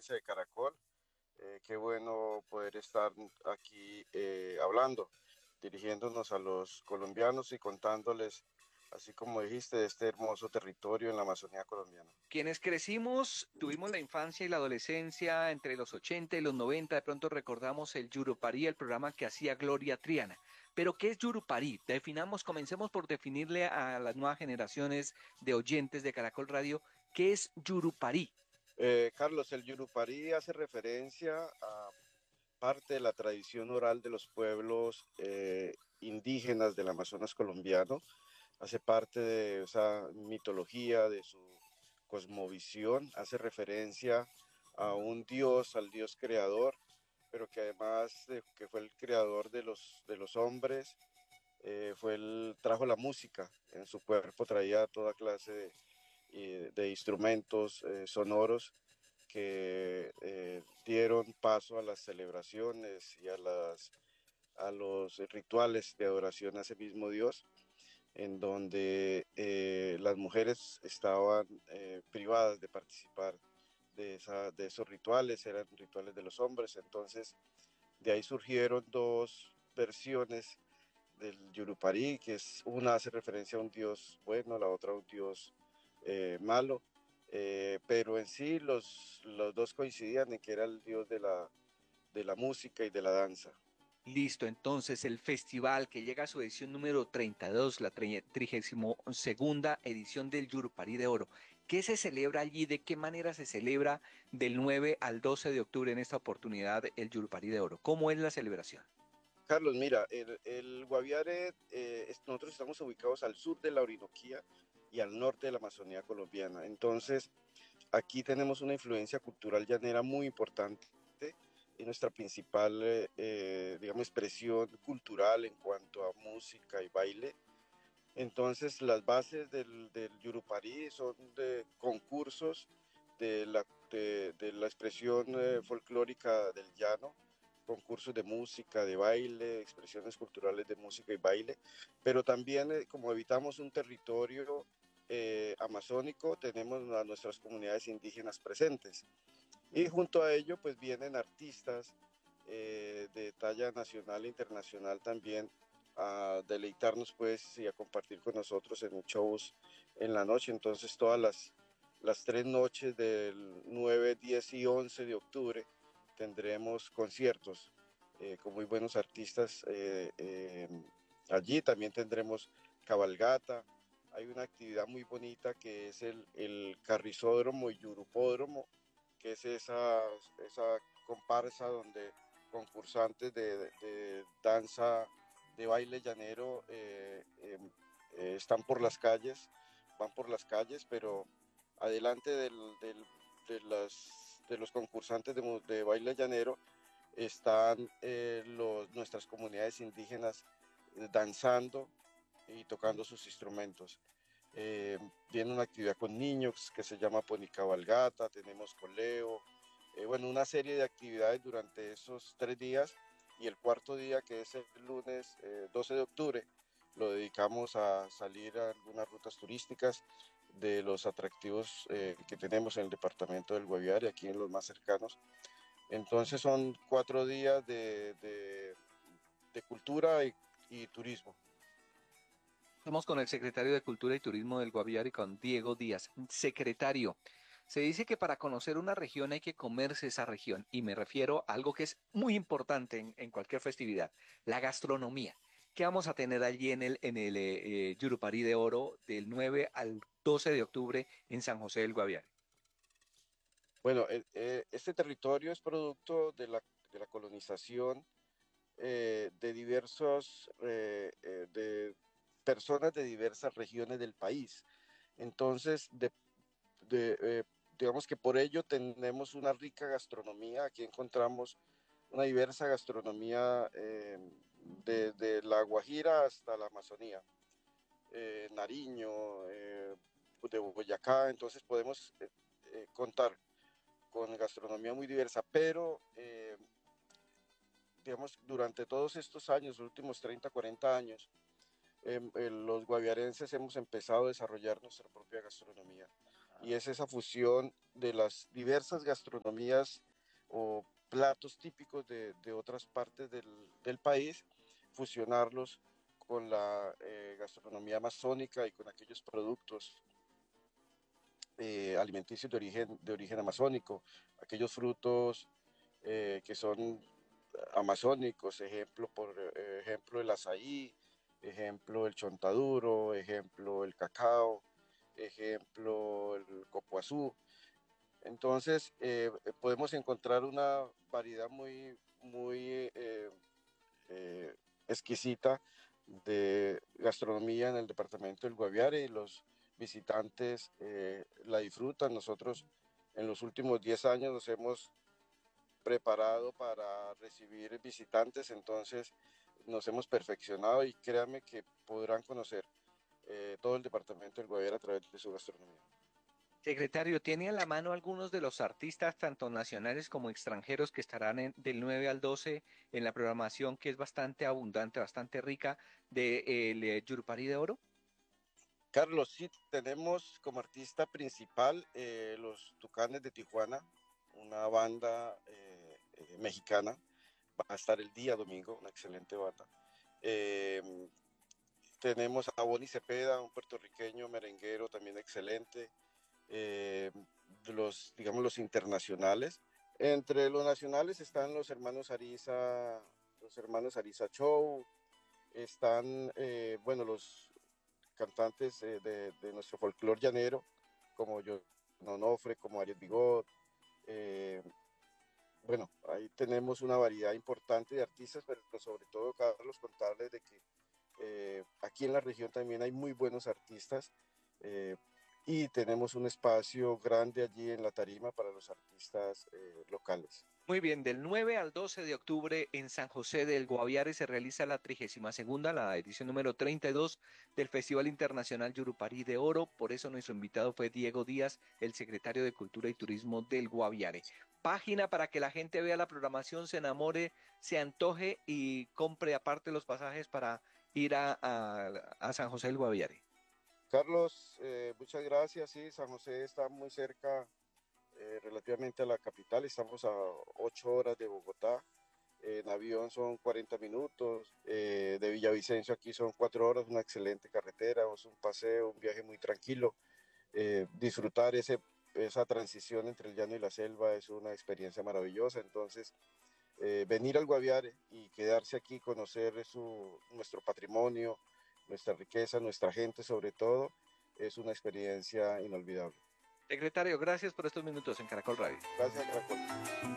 audiencia de Caracol. Qué bueno poder estar aquí hablando, dirigiéndonos a los colombianos y contándoles, así como dijiste, de este hermoso territorio en la Amazonía colombiana. Quienes crecimos, tuvimos la infancia y la adolescencia entre los 80 y los 90, de pronto recordamos el Yurupari, el programa que hacía Gloria Triana. Pero, ¿qué es Yurupari? Definamos, comencemos por definirle a las nuevas generaciones de oyentes de Caracol Radio, ¿qué es Yurupari? Carlos, el Yurupari hace referencia a parte de la tradición oral de los pueblos indígenas del Amazonas colombiano, hace parte de esa mitología, de su cosmovisión, hace referencia a un dios, al dios creador, pero que además de que fue el creador de los hombres, trajo la música, en su cuerpo traía toda clase de instrumentos sonoros que dieron paso a las celebraciones y a los rituales de adoración a ese mismo Dios, en donde las mujeres estaban privadas de participar de esos rituales, eran rituales de los hombres. Entonces de ahí surgieron dos versiones del Yurupari, que es una hace referencia a un dios bueno, la otra a un dios malo, pero en sí los dos coincidían en que era el dios de la música y de la danza. Listo, entonces el festival que llega a su edición número 32, la 32ª edición del Yurupari de Oro. ¿Qué se celebra allí? ¿De qué manera se celebra del 9 al 12 de octubre en esta oportunidad el Yurupari de Oro? ¿Cómo es la celebración? Carlos, mira, el Guaviare, nosotros estamos ubicados al sur de la Orinoquía y al norte de la Amazonía colombiana. Entonces, aquí tenemos una influencia cultural llanera muy importante y nuestra principal, digamos, expresión cultural en cuanto a música y baile. Entonces, las bases del Yurupari son de concursos de la expresión folclórica del llano, concursos de música, de baile, expresiones culturales de música y baile, pero también como evitamos un territorio amazónico, tenemos a nuestras comunidades indígenas presentes. Y junto a ello, pues vienen artistas de talla nacional e internacional también a deleitarnos pues y a compartir con nosotros en shows en la noche. Entonces las 3 noches del 9, 10 y 11 de octubre tendremos conciertos con muy buenos artistas allí. También tendremos cabalgata. Hay una actividad muy bonita que es el carrizódromo y yurupódromo, que es esa comparsa donde concursantes de danza, de baile llanero, están por las calles, van por las calles, pero adelante de los concursantes de baile llanero están nuestras comunidades indígenas danzando y tocando sus instrumentos. Viene una actividad con niños que se llama Ponicabalgata, tenemos coleo, bueno, una serie de actividades durante esos 3 días, y el cuarto día, que es el lunes 12 de octubre, lo dedicamos a salir a algunas rutas turísticas de los atractivos que tenemos en el departamento del Guaviare, aquí en los más cercanos. Entonces son 4 días de cultura y turismo. Estamos con el secretario de Cultura y Turismo del Guaviare, con Diego Díaz. Secretario, se dice que para conocer una región hay que comerse esa región, y me refiero a algo que es muy importante en cualquier festividad, la gastronomía. ¿Qué vamos a tener allí en el Yurupari de Oro del 9 al 12 de octubre en San José del Guaviare? Bueno, este territorio es producto de la colonización de de personas de diversas regiones del país. Entonces, de, eh, digamos que por ello tenemos una rica gastronomía. Aquí encontramos una diversa gastronomía desde la Guajira hasta la Amazonía, Nariño, de Boyacá. Entonces podemos contar con gastronomía muy diversa, pero digamos, durante todos estos años, los últimos 30, 40 años, los guaviarenses hemos empezado a desarrollar nuestra propia gastronomía. y es esa fusión de las diversas gastronomías o platos típicos de otras partes del país, fusionarlos con la gastronomía amazónica y con aquellos productos alimenticios de origen amazónico, aquellos frutos que son amazónicos, ejemplo el azaí, ejemplo el chontaduro, ejemplo el cacao, ejemplo el copuazú. Entonces podemos encontrar una variedad muy exquisita de gastronomía en el departamento del Guaviare y los visitantes la disfrutan. Nosotros en los últimos 10 años nos hemos preparado para recibir visitantes, entonces nos hemos perfeccionado y créanme que podrán conocer todo el departamento del Guaviare a través de su gastronomía. Secretario, ¿tiene a la mano algunos de los artistas, tanto nacionales como extranjeros, que estarán del 9 al 12 en la programación que es bastante abundante, bastante rica de Yurupari de Oro? Carlos, sí, tenemos como artista principal los Tucanes de Tijuana, una banda mexicana. Va a estar el día domingo, una excelente banda. Eh, Tenemos a Bonnie Cepeda, un puertorriqueño merenguero también excelente. Eh, digamos, los internacionales. Entre los nacionales están los hermanos Ariza Show, están, bueno, los cantantes de nuestro folclore llanero, como yo, Onofre, como Ariel Bigot. Eh, bueno, ahí tenemos una variedad importante de artistas, pero sobre todo, Carlos, contarles de que aquí en la región también hay muy buenos artistas eh, y tenemos un espacio grande allí en la tarima para los artistas locales. Muy bien, del 9 al 12 de octubre en San José del Guaviare se realiza la 32ª, la edición número 32 del Festival Internacional Yurupari de Oro. Por eso nuestro invitado fue Diego Díaz, el secretario de Cultura y Turismo del Guaviare. Página para que la gente vea la programación, se enamore, se antoje y compre aparte los pasajes para ir a San José del Guaviare. Carlos, muchas gracias. Sí, San José está muy cerca relativamente a la capital. Estamos a 8 horas de Bogotá. En avión son 40 minutos. De Villavicencio aquí son 4 horas, una excelente carretera. Es un paseo, un viaje muy tranquilo. Disfrutar esa transición entre el llano y la selva es una experiencia maravillosa. Entonces, venir al Guaviare y quedarse aquí, conocer nuestro patrimonio, nuestra riqueza, nuestra gente sobre todo, es una experiencia inolvidable. Secretario, gracias por estos minutos en Caracol Radio. Gracias, Caracol.